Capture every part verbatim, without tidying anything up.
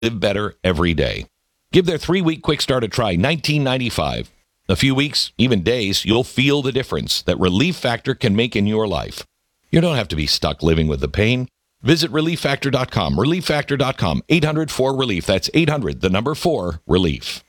live better every day. Give their three-week quick start a try, nineteen ninety-five. A few weeks, even days, you'll feel the difference that Relief Factor can make in your life. You don't have to be stuck living with the pain. Visit relief factor dot com, relief factor dot com, eight hundred four relief. That's eight hundred, the number four, relief.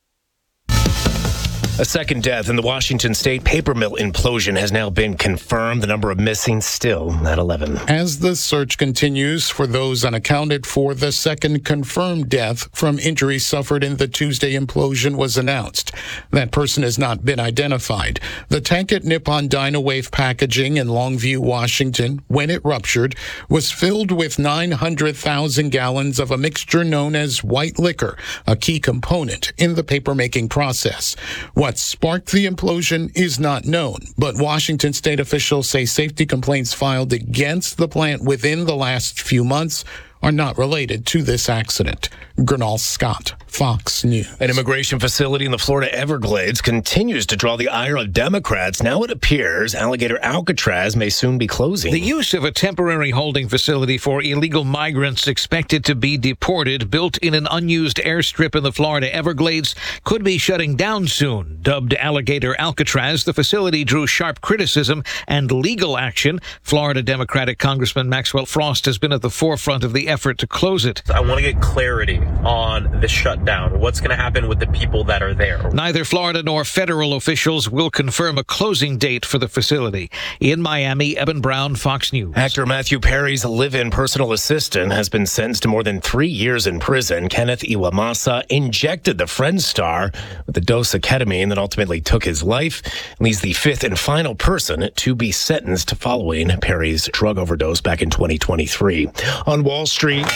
A second death in the Washington State paper mill implosion has now been confirmed. The number of missing still at eleven. As the search continues for those unaccounted for, the second confirmed death from injuries suffered in the Tuesday implosion was announced. That person has not been identified. The tank at Nippon Dynawave Packaging in Longview, Washington, when it ruptured, was filled with nine hundred thousand gallons of a mixture known as white liquor, a key component in the paper-making process. What sparked the implosion is not known, but Washington state officials say safety complaints filed against the plant within the last few months are not related to this accident. Gernal Scott, Fox News. An immigration facility in the Florida Everglades continues to draw the ire of Democrats. Now it appears Alligator Alcatraz may soon be closing. The use of a temporary holding facility for illegal migrants expected to be deported, built in an unused airstrip in the Florida Everglades, could be shutting down soon. Dubbed Alligator Alcatraz, the facility drew sharp criticism and legal action. Florida Democratic Congressman Maxwell Frost has been at the forefront of the effort to close it. I want to get clarity on the shutdown. What's going to happen with the people that are there? Neither Florida nor federal officials will confirm a closing date for the facility. In Miami, Eben Brown, Fox News. Actor Matthew Perry's live-in personal assistant has been sentenced to more than three years in prison. Kenneth Iwamasa injected the Friends star with a dose of ketamine that ultimately took his life. And he's the fifth and final person to be sentenced following Perry's drug overdose back in twenty twenty-three. On Wall Street,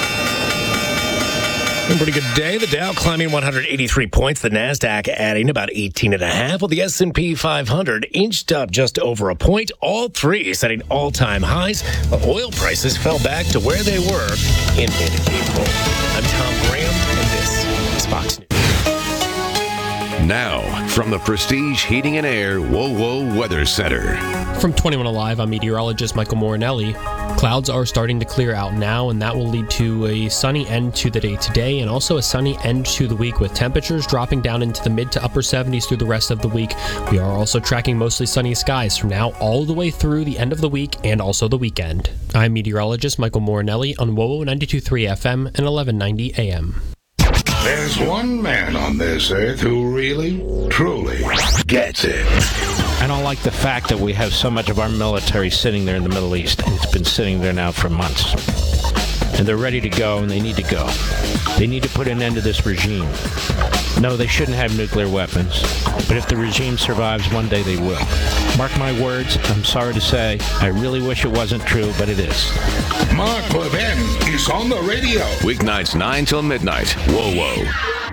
a pretty good day. The Dow climbing one hundred eighty-three points. The NASDAQ adding about eighteen and a half. While the S and P five hundred inched up just over a point. All three setting all-time highs. While oil prices fell back to where they were in mid-April. I'm Tom Graham, and this is Fox News. Now, from the Prestige Heating and Air WoWo Weather Center. From twenty-one Alive, I'm meteorologist Michael Morinelli. Clouds are starting to clear out now, and that will lead to a sunny end to the day today and also a sunny end to the week, with temperatures dropping down into the mid to upper seventies through the rest of the week. We are also tracking mostly sunny skies from now all the way through the end of the week and also the weekend. I'm meteorologist Michael Morinelli on WoWo ninety-two point three F M and eleven ninety A M. There's one man on this earth who really, truly gets it. I don't like the fact that we have so much of our military sitting there in the Middle East. It's been sitting there now for months. And they're ready to go, and they need to go. They need to put an end to this regime. No, they shouldn't have nuclear weapons. But if the regime survives, one day they will. Mark my words, I'm sorry to say, I really wish it wasn't true, but it is. Mark Levin is on the radio. Weeknights nine till midnight. WoWo.